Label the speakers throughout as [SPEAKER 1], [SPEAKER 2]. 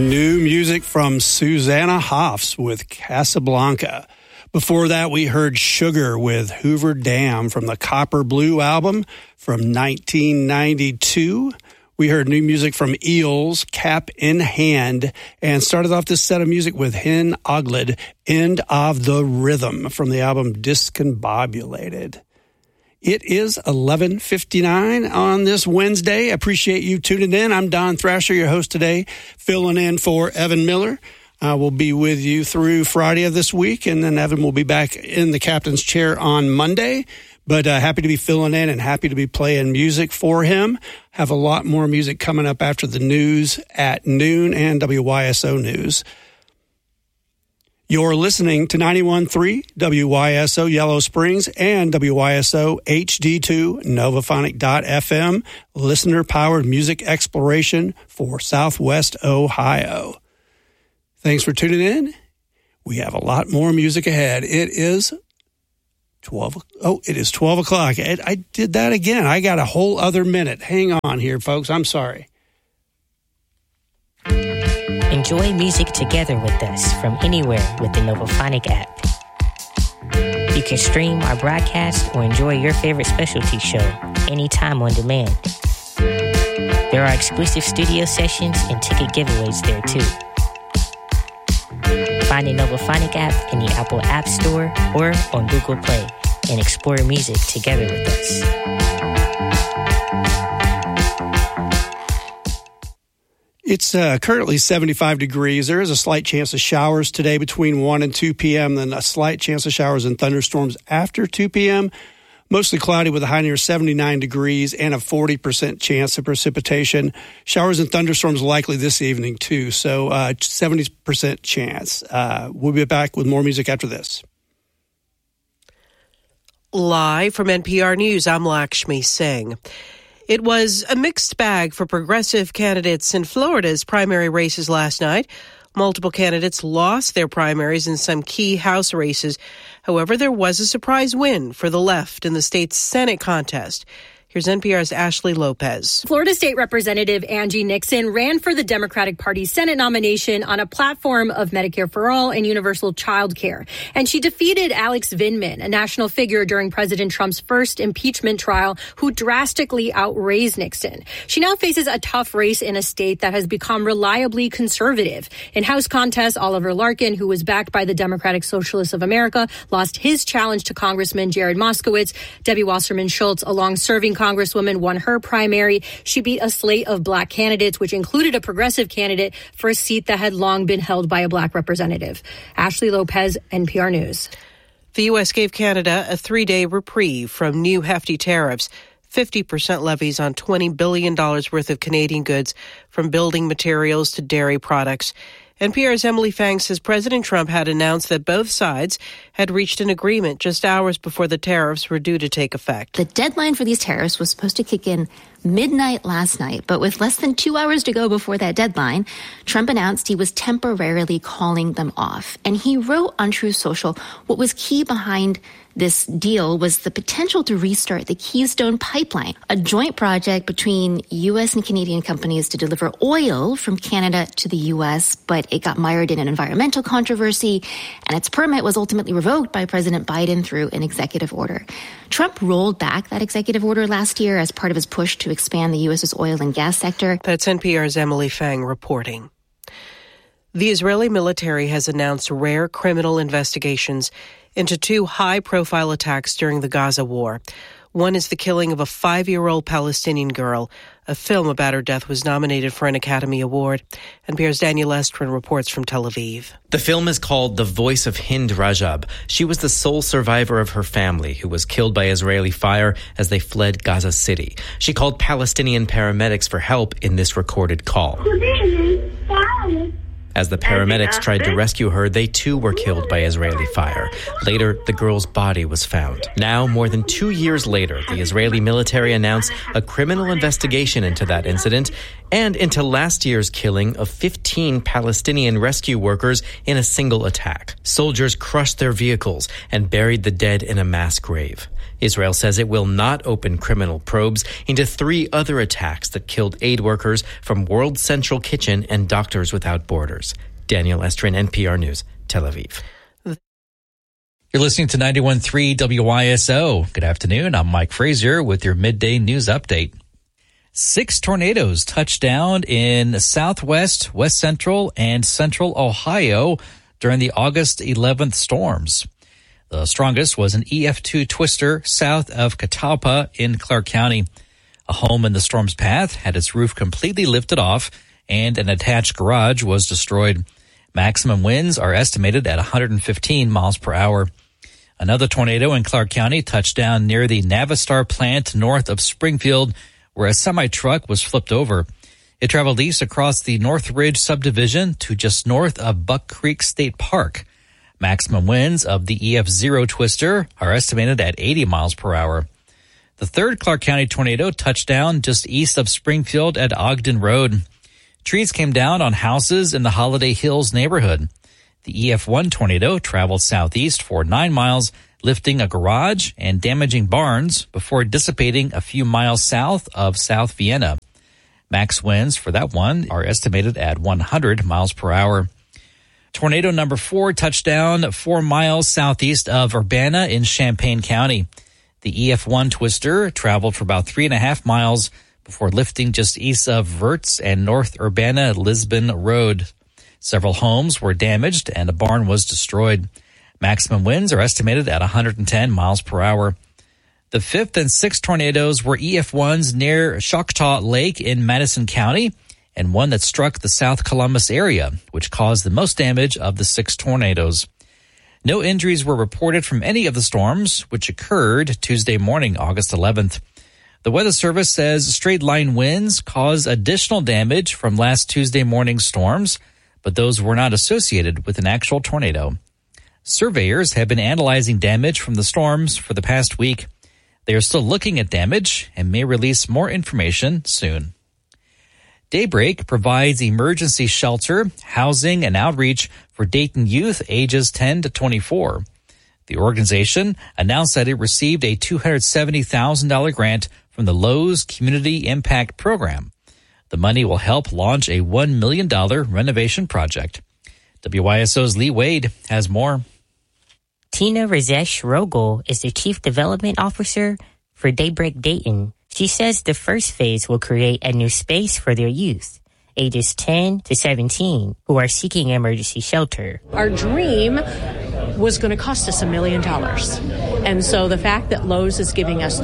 [SPEAKER 1] New music from Susanna Hoffs with Casablanca. Before that, we heard Sugar with Hoover Dam from the Copper Blue album from 1992. We heard new music from Eels, Cap in Hand, and started off this set of music with Hen Ogledd, End of the Rhythm from the album Discombobulated. It is 11:59 on this Wednesday. Appreciate you tuning in. I'm Don Thrasher, your host today, filling in for Evan Miller. We'll be with you through Friday of this week, and then Evan will be back in the captain's chair on Monday. But happy to be filling in and happy to be playing music for him. Have a lot more music coming up after the news at noon and WYSO News. You're listening to 91.3 WYSO Yellow Springs and WYSO HD2 Novaphonic.FM, listener-powered music exploration for Southwest Ohio. Thanks for tuning in. We have a lot more music ahead. It is 12 o'clock. I did that again. I got a whole other minute. Hang on here, folks. I'm sorry.
[SPEAKER 2] Enjoy music together with us from anywhere with the Novaphonic app. You can stream our broadcast or enjoy your favorite specialty show anytime on demand. There are exclusive studio sessions and ticket giveaways there too. Find the Novaphonic app in the Apple App Store or on Google Play and explore music together with us.
[SPEAKER 1] It's currently 75 degrees. There is a slight chance of showers today between 1 and 2 p.m., then a slight chance of showers and thunderstorms after 2 p.m. Mostly cloudy with a high near 79 degrees and a 40% chance of precipitation. Showers and thunderstorms likely this evening, too, so 70% chance. We'll be back with more music after this.
[SPEAKER 3] Live from NPR News, I'm Lakshmi Singh. It was a mixed bag for progressive candidates in Florida's primary races last night. Multiple candidates lost their primaries in some key House races. However, there was a surprise win for the left in the state's Senate contest. Here's NPR's Ashley Lopez.
[SPEAKER 4] Florida State Representative Angie Nixon ran for the Democratic Party's Senate nomination on a platform of Medicare for All and universal child care. And she defeated Alex Vindman, a national figure during President Trump's first impeachment trial, who drastically outraised Nixon. She now faces a tough race in a state that has become reliably conservative. In House contests, Oliver Larkin, who was backed by the Democratic Socialists of America, lost his challenge to Congressman Jared Moskowitz. Debbie Wasserman Schultz, a long-serving Congresswoman, won her primary. She beat a slate of black candidates, which included a progressive candidate for a seat that had long been held by a black representative. Ashley Lopez, NPR News.
[SPEAKER 3] The U.S. gave Canada a 3-day reprieve from new hefty tariffs, 50% levies on $20 billion worth of Canadian goods, from building materials to dairy products. NPR's Emily Fang says President Trump had announced that both sides had reached an agreement just hours before the tariffs were due to take effect.
[SPEAKER 5] The deadline for these tariffs was supposed to kick in midnight last night, but with less than 2 hours to go before that deadline, Trump announced he was temporarily calling them off. And he wrote on Truth Social what was key behind this deal was the potential to restart the Keystone Pipeline, a joint project between U.S. and Canadian companies to deliver oil from Canada to the U.S., but it got mired in an environmental controversy, and its permit was ultimately revoked by President Biden through an executive order. Trump rolled back that executive order last year as part of his push to expand the U.S.'s oil and gas sector.
[SPEAKER 3] That's NPR's Emily Fang reporting. The Israeli military has announced rare criminal investigations into 2 high-profile attacks during the Gaza war. One is the killing of a 5-year-old Palestinian girl. A film about her death was nominated for an Academy Award. NPR's Daniel Estrin reports from Tel Aviv.
[SPEAKER 6] The film is called The Voice of Hind Rajab. She was the sole survivor of her family who was killed by Israeli fire as they fled Gaza City. She called Palestinian paramedics for help in this recorded call. As the paramedics tried to rescue her, they too were killed by Israeli fire. Later, the girl's body was found. Now, more than 2 years later, the Israeli military announced a criminal investigation into that incident and into last year's killing of 15 Palestinian rescue workers in a single attack. Soldiers crushed their vehicles and buried the dead in a mass grave. Israel says it will not open criminal probes into 3 other attacks that killed aid workers from World Central Kitchen and Doctors Without Borders. Daniel Estrin, NPR News, Tel Aviv.
[SPEAKER 7] You're listening to 91.3 WISO. Good afternoon. I'm Mike Frazier with your midday news update. 6 tornadoes touched down in southwest, west central, and central Ohio during the August 11th storms. The strongest was an EF2 twister south of Catawba in Clark County. A home in the storm's path had its roof completely lifted off, and an attached garage was destroyed. Maximum winds are estimated at 115 miles per hour. Another tornado in Clark County touched down near the Navistar plant north of Springfield, where a semi-truck was flipped over. It traveled east across the Northridge subdivision to just north of Buck Creek State Park. Maximum winds of the EF0 twister are estimated at 80 miles per hour. The third Clark County tornado touched down just east of Springfield at Ogden Road. Trees came down on houses in the Holiday Hills neighborhood. The EF1 tornado traveled southeast for 9 miles, lifting a garage and damaging barns before dissipating a few miles south of South Vienna. Max winds for that one are estimated at 100 miles per hour. Tornado number 4 touched down 4 miles southeast of Urbana in Champaign County. The EF1 twister traveled for about 3.5 miles before lifting just east of Verts and North Urbana-Lisbon Road. Several homes were damaged and a barn was destroyed. Maximum winds are estimated at 110 miles per hour. The 5th and 6th tornadoes were EF1s near Choctaw Lake in Madison County, and one that struck the South Columbus area, which caused the most damage of the 6 tornadoes. No injuries were reported from any of the storms, which occurred Tuesday morning, August 11th. The Weather Service says straight-line winds caused additional damage from last Tuesday morning's storms, but those were not associated with an actual tornado. Surveyors have been analyzing damage from the storms for the past week. They are still looking at damage and may release more information soon. Daybreak provides emergency shelter, housing, and outreach for Dayton youth ages 10 to 24. The organization announced that it received a $270,000 grant from the Lowe's Community Impact Program. The money will help launch a $1 million renovation project. WISO's Lee Wade has more.
[SPEAKER 2] Tina Rajesh Rogel is the Chief Development Officer for Daybreak Dayton. She says the first phase will create a new space for their youth, ages 10 to 17, who are seeking emergency shelter.
[SPEAKER 8] Our dream was going to cost us $1 million. And so the fact that Lowe's is giving us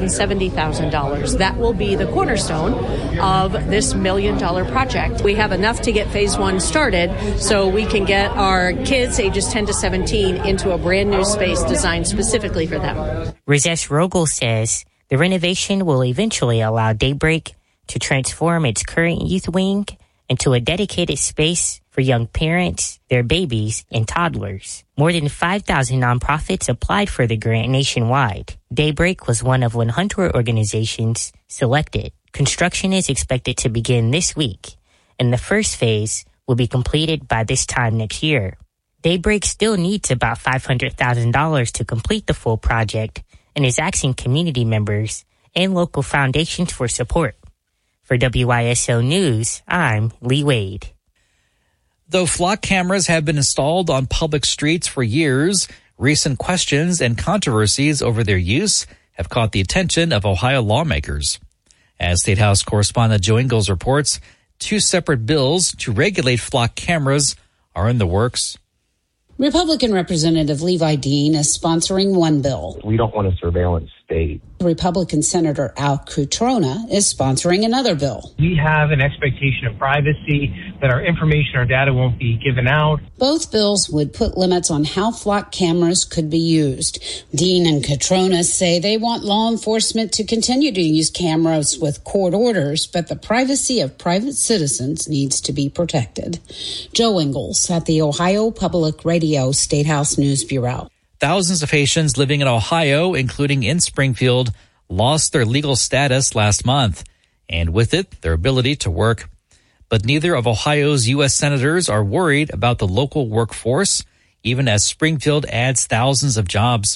[SPEAKER 8] $270,000, that will be the cornerstone of this $1 million project. We have enough to get phase 1 started so we can get our kids ages 10 to 17 into a brand new space designed specifically for them.
[SPEAKER 2] Rajesh Rogel says the renovation will eventually allow Daybreak to transform its current youth wing into a dedicated space for young parents, their babies, and toddlers. More than 5,000 nonprofits applied for the grant nationwide. Daybreak was one of 100 organizations selected. Construction is expected to begin this week, and the first phase will be completed by this time next year. Daybreak still needs about $500,000 to complete the full project and is asking community members and local foundations for support. For WISO News, I'm Lee Wade.
[SPEAKER 7] Though flock cameras have been installed on public streets for years, recent questions and controversies over their use have caught the attention of Ohio lawmakers. As State House correspondent Joe Ingles reports, 2 separate bills to regulate flock cameras are in the works.
[SPEAKER 9] Republican Representative Levi Dean is sponsoring one bill.
[SPEAKER 10] We don't want a surveillance state.
[SPEAKER 9] Republican Senator Al Cutrona is sponsoring another bill.
[SPEAKER 11] We have an expectation of privacy, that our information, our data won't be given out.
[SPEAKER 9] Both bills would put limits on how flock cameras could be used. Dean and Cutrona say they want law enforcement to continue to use cameras with court orders, but the privacy of private citizens needs to be protected. Joe Ingles at the Ohio Public Radio State House News Bureau.
[SPEAKER 7] Thousands of Haitians living in Ohio, including in Springfield, lost their legal status last month, and with it, their ability to work. But neither of Ohio's U.S. senators are worried about the local workforce, even as Springfield adds thousands of jobs.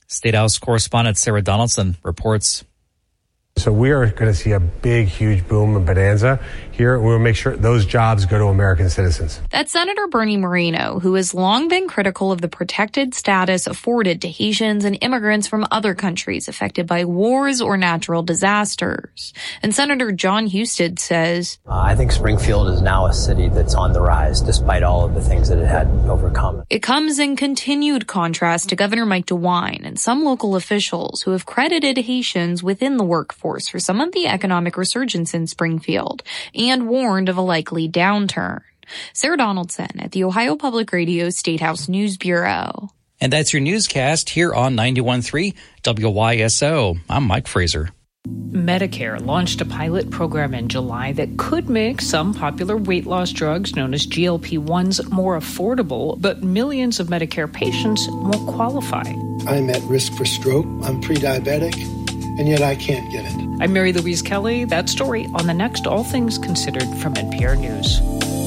[SPEAKER 7] State House correspondent Sarah Donaldson reports.
[SPEAKER 12] So we are going to see a big, huge boom and bonanza here. We'll make sure those jobs go to American citizens.
[SPEAKER 13] That's Senator Bernie Moreno, who has long been critical of the protected status afforded to Haitians and immigrants from other countries affected by wars or natural disasters. And Senator John Husted says,
[SPEAKER 14] I think Springfield is now a city that's on the rise, despite all of the things that it had overcome.
[SPEAKER 13] It comes in continued contrast to Governor Mike DeWine and some local officials who have credited Haitians within the workforce for some of the economic resurgence in Springfield and warned of a likely downturn. Sarah Donaldson at the Ohio Public Radio State House News Bureau.
[SPEAKER 7] And that's your newscast here on 91.3 WYSO. I'm Mike Fraser.
[SPEAKER 15] Medicare launched a pilot program in July that could make some popular weight loss drugs known as GLP-1s more affordable, but millions of Medicare patients won't qualify.
[SPEAKER 16] I'm at risk for stroke. I'm pre-diabetic, and yet I can't get it.
[SPEAKER 15] I'm Mary Louise Kelly. That story on the next All Things Considered from NPR News.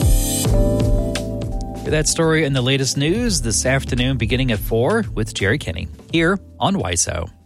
[SPEAKER 7] That story and the latest news this afternoon beginning at 4 with Jerry Kinney here on WYSO.